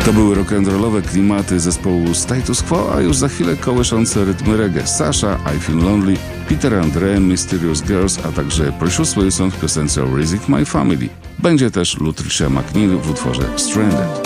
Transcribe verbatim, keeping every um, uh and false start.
To były rock'n'rollowe klimaty zespołu Status Quo, a już za chwilę kołyszące rytmy reggae Sasha, I Feel Lonely, Peter Andre, Mysterious Girls, a także Precious Wilson w piosence Raising My Family. Będzie też Lutricia McNeil w utworze Stranded.